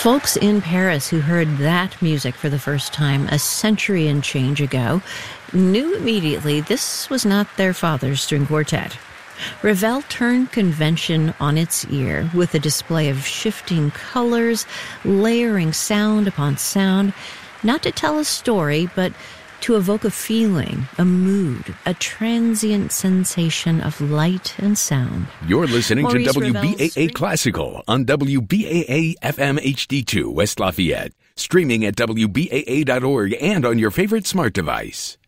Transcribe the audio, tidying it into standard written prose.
Folks in Paris who heard that music for the first time a century and change ago knew immediately this was not their father's string quartet. Ravel turned convention on its ear with a display of shifting colors, layering sound upon sound, not to tell a story, but to evoke a feeling, a mood, a transient sensation of light and sound. You're listening Maurice to WBAA Ravel's Classical on WBAA FM HD2 West Lafayette, streaming at WBAA.org and on your favorite smart device.